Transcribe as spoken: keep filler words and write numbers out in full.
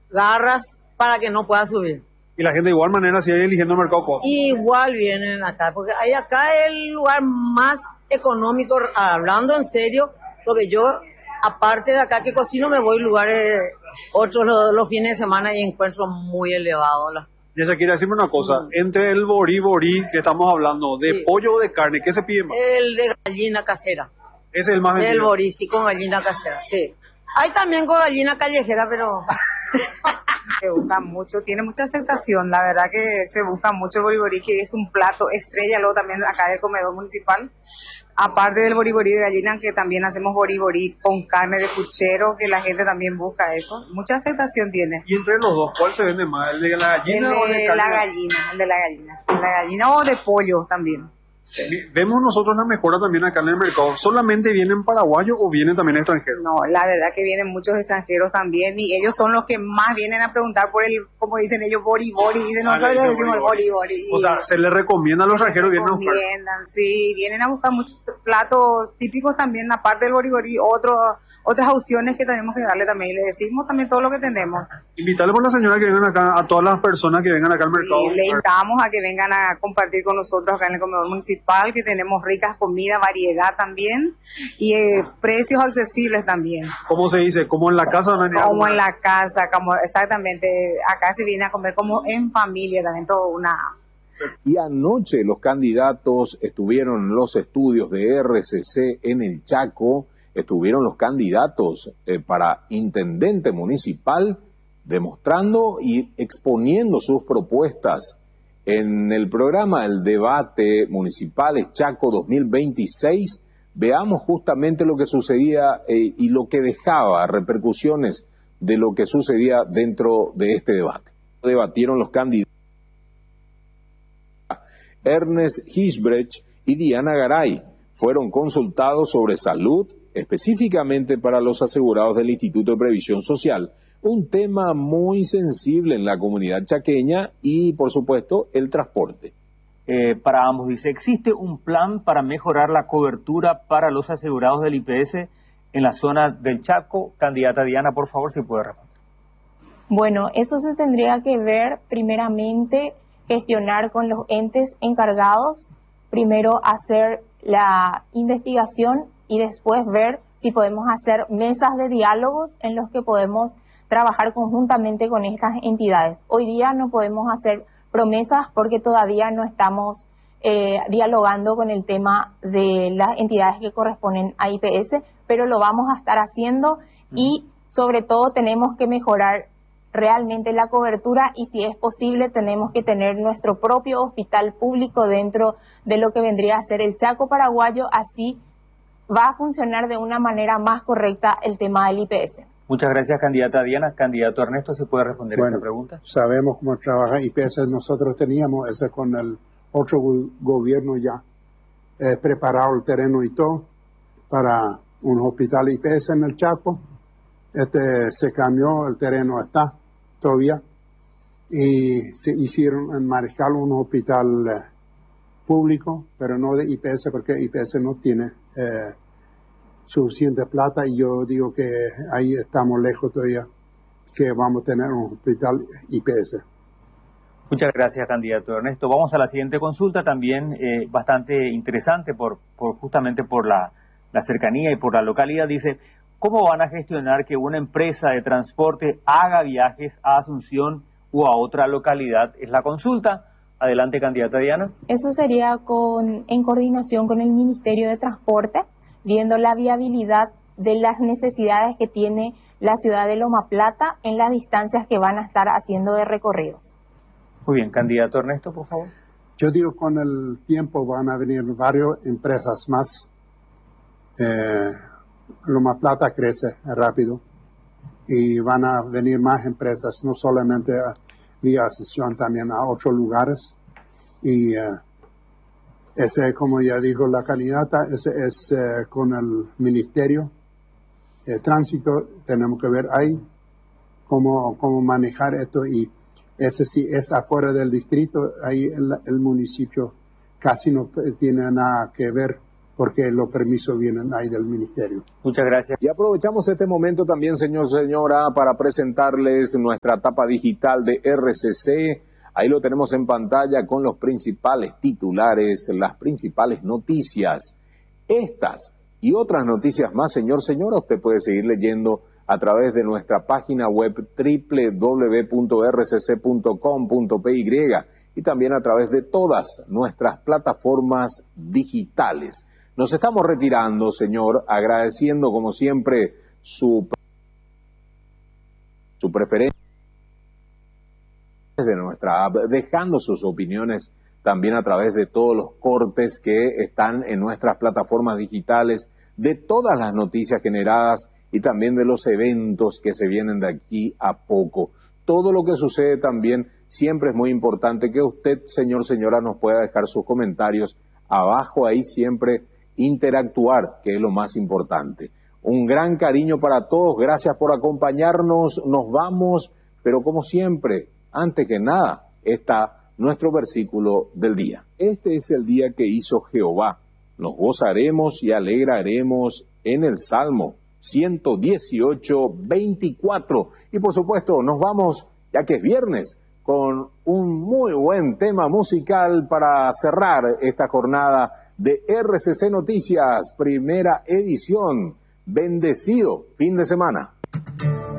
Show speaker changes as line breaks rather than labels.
garras para que no pueda subir.
Y la gente de igual manera sigue eligiendo el mercado Coa.
Igual vienen acá, porque hay acá el lugar más económico, hablando en serio, porque yo, aparte de acá que cocino, me voy a lugares, otros los, los fines de semana y encuentro muy elevados. La...
Ya se quiere decirme una cosa, mm. entre el borí borí que estamos hablando, ¿de sí. pollo o de carne? ¿Qué se pide más?
El de gallina casera.
¿Ese es el más vendido?
El borí, sí, con gallina casera, sí. Hay también con gallina callejera, pero...
Se busca mucho, tiene mucha aceptación, la verdad que se busca mucho el boriborí, que es un plato estrella, luego también acá del comedor municipal, aparte del boriborí de gallina, que también hacemos boriborí con carne de puchero, que la gente también busca eso, mucha aceptación tiene.
¿Y entre los dos, cuál se vende más, el de la gallina
el de
o el de carne?
La gallina, el de la gallina, la gallina o de pollo también.
Vemos nosotros una mejora también acá en el mercado. ¿Solamente vienen paraguayos o vienen también extranjeros?
No, la verdad que vienen muchos extranjeros también y ellos son los que más vienen a preguntar por el, como dicen ellos, bori bori. Dicen,
ah,
nosotros les decimos bori bori.
O sea, se les recomienda a los extranjeros vienen a buscar.
Recomiendan, sí, vienen a buscar muchos platos típicos también, aparte del bori bori, otros otras opciones que tenemos que darle también. Y le decimos también todo lo que tenemos.
Invitarle por la señora que vengan acá, a todas las personas que vengan acá al mercado.
Sí, le invitamos a que vengan a compartir con nosotros acá en el comedor municipal, que tenemos ricas comidas, variedad también, y eh, precios accesibles también.
¿Cómo se dice? ¿Como en la casa? ¿No?
Como en la casa, como exactamente. Acá se viene a comer como en familia, también todo una...
Y anoche los candidatos estuvieron en los estudios de R C C en el Chaco. Estuvieron los candidatos eh, para intendente municipal demostrando y exponiendo sus propuestas en el programa El Debate Municipal Chaco dos mil veintiséis. Veamos justamente lo que sucedía eh, y lo que dejaba repercusiones de lo que sucedía dentro de este debate. Debatieron los candidatos Ernest Gisbrecht y Diana Garay. Fueron consultados sobre salud, específicamente para los asegurados del Instituto de Previsión Social, un tema muy sensible en la comunidad chaqueña y, por supuesto, el transporte.
Eh, para ambos, dice, ¿existe un plan para mejorar la cobertura para los asegurados del I P S en la zona del Chaco? Candidata Diana, por favor, si puede responder.
Bueno, eso se tendría que ver, primeramente, gestionar con los entes encargados, primero hacer la investigación y después ver si podemos hacer mesas de diálogos en los que podemos trabajar conjuntamente con estas entidades. Hoy día no podemos hacer promesas porque todavía no estamos eh, dialogando con el tema de las entidades que corresponden a I P S, pero lo vamos a estar haciendo y sobre todo tenemos que mejorar realmente la cobertura y si es posible tenemos que tener nuestro propio hospital público dentro de lo que vendría a ser el Chaco paraguayo, así va a funcionar de una manera más correcta el tema del I P S.
Muchas gracias, candidata Diana. Candidato Ernesto, ¿se puede responder
bueno,
esta pregunta?
Sabemos cómo trabaja I P S, nosotros teníamos ese con el otro gobierno ya eh, preparado el terreno y todo para un hospital I P S en el Chaco. Este se cambió, el terreno está todavía y se hicieron en Mariscal un hospital eh, público, pero no de I P S porque I P S no tiene eh, suficiente plata y yo digo que ahí estamos lejos todavía que vamos a tener un hospital I P S.
Muchas gracias, candidato Ernesto. Vamos a la siguiente consulta, también eh, bastante interesante por, por justamente por la, la cercanía y por la localidad. Dice, ¿cómo van a gestionar que una empresa de transporte haga viajes a Asunción o a otra localidad? Es la consulta. Adelante, candidata Diana.
Eso sería con, en coordinación con el Ministerio de Transporte, viendo la viabilidad de las necesidades que tiene la ciudad de Loma Plata en las distancias que van a estar haciendo de recorridos.
Muy bien, candidato Ernesto, por favor.
Yo digo, con el tiempo van a venir varias empresas más. Eh, Loma Plata crece rápido y van a venir más empresas, no solamente a vía Asunción, también a otros lugares. Y uh, ese, como ya dijo la candidata, ese es uh, con el Ministerio de Tránsito. Tenemos que ver ahí cómo, cómo manejar esto. Y ese sí es afuera del distrito. Ahí el, el municipio casi no tiene nada que ver porque los permisos vienen ahí del ministerio.
Muchas gracias.
Y aprovechamos este momento también, señor, señora, para presentarles nuestra tapa digital de R C C. Ahí lo tenemos en pantalla con los principales titulares, las principales noticias. Estas y otras noticias más, señor, señora, usted puede seguir leyendo a través de nuestra página web doble u doble u doble u punto r c c punto com punto p y y también a través de todas nuestras plataformas digitales. Nos estamos retirando, señor, agradeciendo como siempre su, su preferencia de nuestra app, dejando sus opiniones también a través de todos los cortes que están en nuestras plataformas digitales, de todas las noticias generadas y también de los eventos que se vienen de aquí a poco. Todo lo que sucede también, siempre es muy importante que usted, señor, señora, nos pueda dejar sus comentarios abajo, ahí siempre interactuar, que es lo más importante. Un gran cariño para todos, gracias por acompañarnos, nos vamos, pero como siempre, antes que nada, está nuestro versículo del día. Este es el día que hizo Jehová, nos gozaremos y alegraremos en el Salmo ciento dieciocho, veinticuatro. Y por supuesto, nos vamos, ya que es viernes, con un muy buen tema musical para cerrar esta jornada de R C C Noticias, primera edición. Bendecido fin de semana.